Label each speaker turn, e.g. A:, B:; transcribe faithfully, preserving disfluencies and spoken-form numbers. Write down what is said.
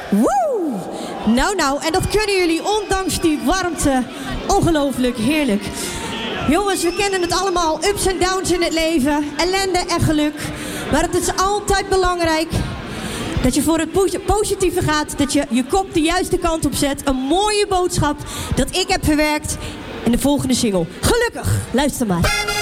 A: Woe! Nou, nou, en dat kunnen jullie ondanks die warmte. Ongelooflijk heerlijk. Jongens, we kennen het allemaal. Ups en downs in het leven. Ellende en geluk. Maar het is altijd belangrijk dat je voor het positieve gaat. Dat je je kop de juiste kant op zet. Een mooie boodschap dat ik heb verwerkt in de volgende single. Gelukkig, luister maar.